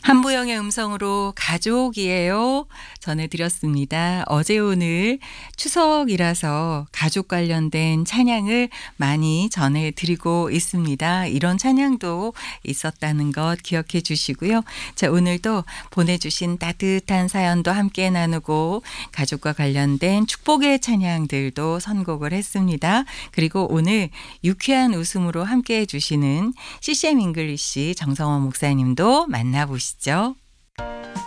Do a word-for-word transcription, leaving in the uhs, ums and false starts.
한부영의 음성으로 가족이에요 전해드렸습니다. 어제 오늘 추석이라서 가족 관련된 찬양을 많이 전해드리고 있습니다. 이런 찬양도 있었다는 것 기억해 주시고요. 자, 오늘도 보내주신 따뜻한 사연도 함께 나누고 가족과 관련된 축복의 찬양들도 선곡을 했습니다. 그리고 오늘 유쾌한 웃음으로 함께 해주시는 씨씨엠 잉글리시 정성원 목사님도 만나보시죠.